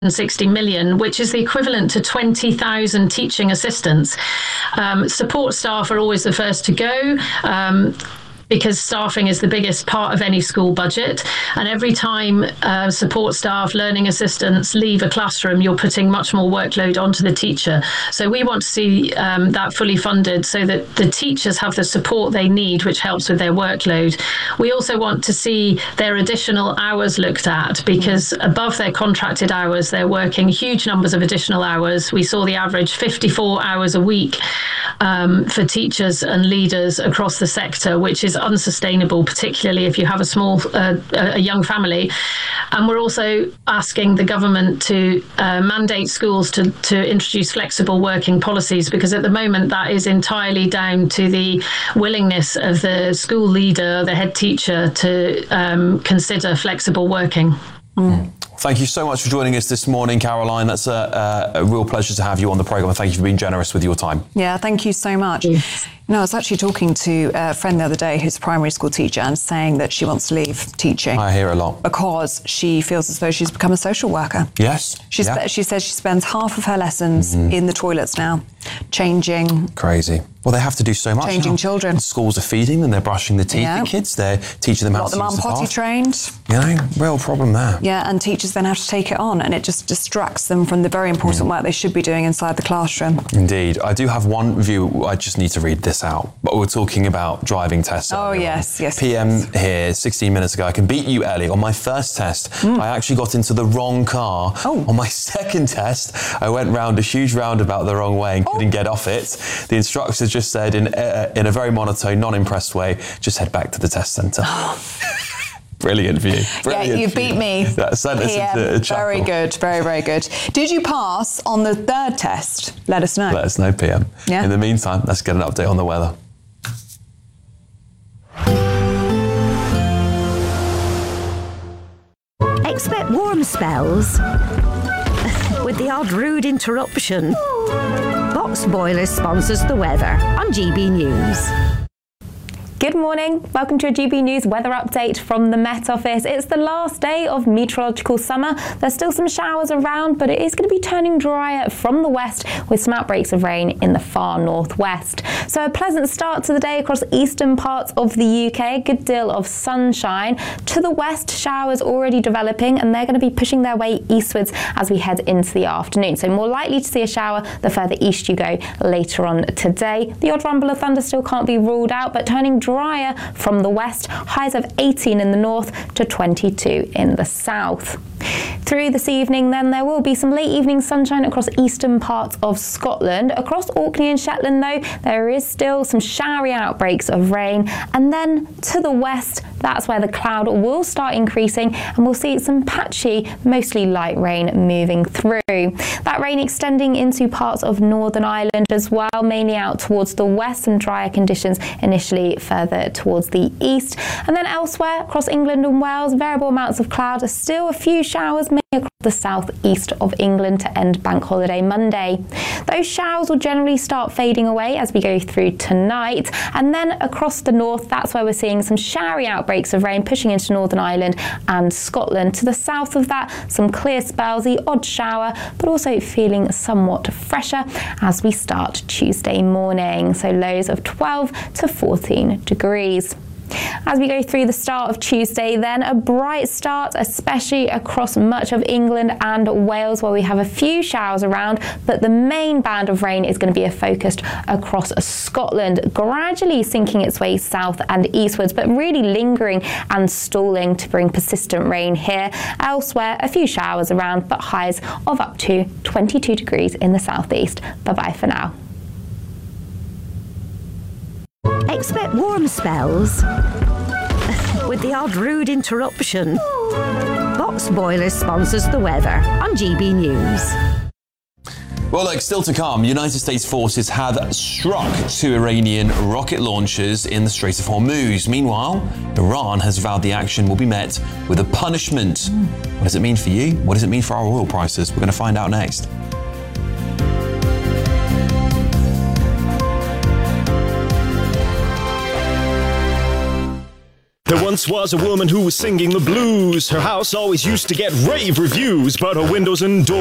160 million, which is the equivalent to 20,000 teaching assistants. Support staff are always the first to go. Because staffing is the biggest part of any school budget. And every time support staff, learning assistants leave a classroom, you're putting much more workload onto the teacher. So we want to see that fully funded so that the teachers have the support they need, which helps with their workload. We also want to see their additional hours looked at, because above their contracted hours, they're working huge numbers of additional hours. We saw the average 54 hours a week for teachers and leaders across the sector, which is unsustainable, particularly if you have a young family. And we're also asking the government to mandate schools to introduce flexible working policies, because at the moment that is entirely down to the willingness of the school leader, the head teacher, to consider flexible working. Thank you so much for joining us this morning, Caroline. That's a real pleasure to have you on the programme, and thank you for being generous with your time. Yeah, thank you so much. You know, I was actually talking to a friend the other day who's a primary school teacher and saying that she wants to leave teaching. I hear a lot. Because she feels as though she's become a social worker. Yes. She says she spends half of her lessons in the toilets now, changing. Crazy. Well, they have to do so much. Changing children. The schools are feeding them, they're brushing the teeth of kids, they're teaching them how to use the bath. A lot of them aren't potty trained. You know, real problem there. Yeah, and teachers then have to take it on, and it just distracts them from the very important work they should be doing inside the classroom. Indeed. I do have one view, I just need to read this out. But we're talking about driving tests. Oh, yes. PM here, 16 minutes ago. I can beat you, Ellie. On my first test, I actually got into the wrong car. On my second test, I went round a huge roundabout the wrong way and couldn't get off it. The instructor just said in a very monotone, non-impressed way, just head back to the test centre. Brilliant view. Yeah, you beat me. That sent us into a chuckle. Very good, very, very good. Did you pass on the third test? Let us know. Let us know, PM. Yeah. In the meantime, let's get an update on the weather. Expect warm spells with the odd rude interruption. Box Boilers sponsors the weather on GB News. Good morning. Welcome to a GB News weather update from the Met Office. It's the last day of meteorological summer. There's still some showers around, but it is going to be turning drier from the west with some outbreaks of rain in the far northwest. So a pleasant start to the day across eastern parts of the UK. A good deal of sunshine. To the west, showers already developing, and they're going to be pushing their way eastwards as we head into the afternoon. So more likely to see a shower the further east you go later on today. The odd rumble of thunder still can't be ruled out, but turning drier from the west, highs of 18 in the north to 22 in the south. Through this evening then, there will be some late evening sunshine across eastern parts of Scotland. Across Orkney and Shetland though, there is still some showery outbreaks of rain, and then to the west, that's where the cloud will start increasing and we'll see some patchy, mostly light rain moving through. That rain extending into parts of Northern Ireland as well, mainly out towards the west, and drier conditions initially further towards the east. And then elsewhere across England and Wales, variable amounts of cloud, still a few showers mainly across the southeast of England to end Bank Holiday Monday. Those showers will generally start fading away as we go through tonight, and then across the north, that's where we're seeing some showery outbreaks of rain pushing into Northern Ireland and Scotland. To the south of that, some clear spells, the odd shower, but also feeling somewhat fresher as we start Tuesday morning. So lows of 12 to 14 degrees. As we go through the start of Tuesday then, a bright start, especially across much of England and Wales, where we have a few showers around, but the main band of rain is going to be focused across Scotland, gradually sinking its way south and eastwards, but really lingering and stalling to bring persistent rain here. Elsewhere, a few showers around, but highs of up to 22 degrees in the southeast. Bye-bye for now. Expect warm spells with the odd rude interruption. Box Boilers sponsors the weather on GB News. Well, look, still to come, United States forces have struck 2 Iranian rocket launchers in the Strait of Hormuz. Meanwhile, Iran has vowed the action will be met with a punishment. What does it mean for you? What does it mean for our oil prices? We're going to find out next. There once was a woman who was singing the blues. Her house always used to get rave reviews, but her windows and doors